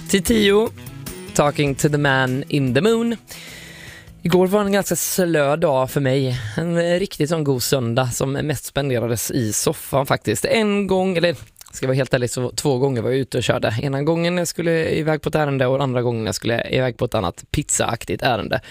Tio, Talking to the Man in the Moon. Igår var en ganska slö dag för mig. En riktigt sån god söndag som mest spenderades i soffan faktiskt. En gång, eller ska vara helt ärlig, så 2 gånger var jag ute och körde. Ena gången jag skulle iväg på ett ärende och andra gången jag skulle iväg på ett annat pizzaaktigt ärende.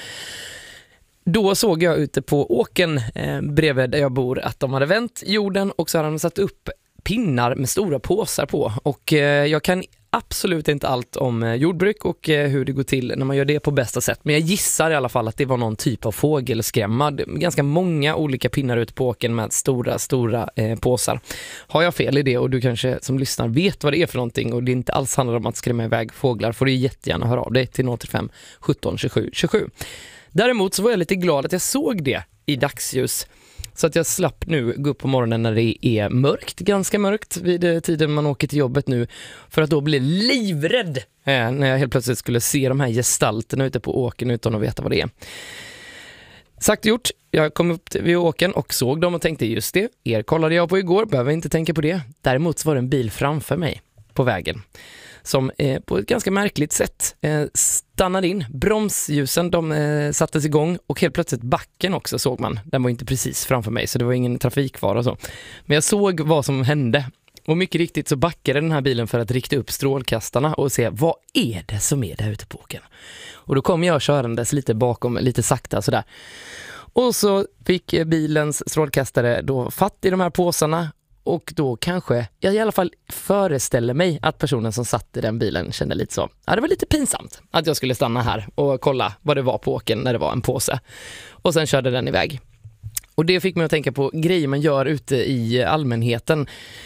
Då såg jag ute på åken bredvid där jag bor att de hade vänt jorden och så hade de satt upp pinnar med stora påsar på. Och jag kan absolut inte allt om jordbruk och hur det går till när man gör det på bästa sätt. Men jag gissar i alla fall att det var någon typ av fågelskrämma. Ganska många olika pinnar ute på åken med stora påsar. Har jag fel i det och du kanske som lyssnar vet vad det är för någonting och det inte alls handlar om att skrämma iväg fåglar, får du jättegärna höra av dig till 035 17 27 27. Däremot så var jag lite glad att jag såg det i dagsljus. Så att jag slapp nu gå upp på morgonen när det är mörkt, ganska mörkt vid tiden man åker till jobbet nu. För att då bli livrädd när jag helt plötsligt skulle se de här gestalterna ute på åken utan att veta vad det är. Sagt och gjort, jag kom upp vid åken och såg dem och tänkte just det, er kollade jag på igår, behöver inte tänka på det. Däremot så var det en bil framför mig på vägen som på ett ganska märkligt sätt stannade in. Bromsljusen de sattes igång och helt plötsligt backen också såg man. Den var inte precis framför mig så det var ingen trafikfara och så. Men jag såg vad som hände och mycket riktigt så backade den här bilen för att rikta upp strålkastarna och se vad är det som är där ute på åken. Och då kom jag körandes lite bakom, lite sakta sådär. Och så fick bilens strålkastare då fatt i de här påsarna. Och då kanske, jag i alla fall föreställer mig att personen som satt i den bilen kände lite så. Ja, det var lite pinsamt att jag skulle stanna här och kolla vad det var på åken när det var en påse. Och sen körde den iväg. Och det fick mig att tänka på grejer man gör ute i allmänheten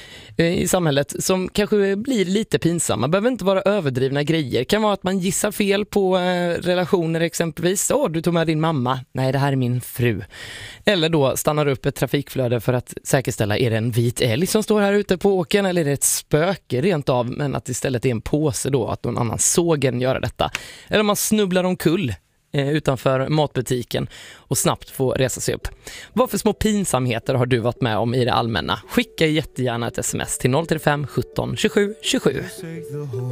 i samhället som kanske blir lite pinsamma. Behöver inte vara överdrivna grejer. Kan vara att man gissar fel på relationer exempelvis. Du tog med din mamma. Nej, det här är min fru. Eller då stannar upp ett trafikflöde för att säkerställa, är det en vit älg som står här ute på åken eller är det ett spöke rent av, men att istället är en påse då, att någon annan såg en göra detta. Eller man snubblar omkull utanför matbutiken och snabbt få resa sig upp. Vad för små pinsamheter har du varit med om i det allmänna? Skicka jättegärna ett sms till 035 17 27 27.